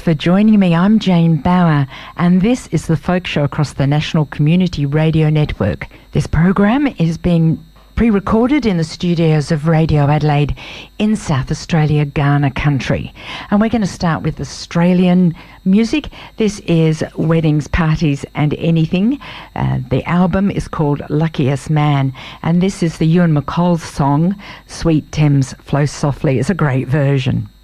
Thanks for joining me. I'm Jane Bauer, and this is the Folk Show across the National Community Radio Network. This program is being pre-recorded in the studios of Radio Adelaide in South Australia, Ghana country. And we're going to start with Australian music. This is Weddings, Parties and Anything. The album is called Luckiest Man, and this is the Ewan MacColl song, Sweet Thames Flow Softly. It's a great version.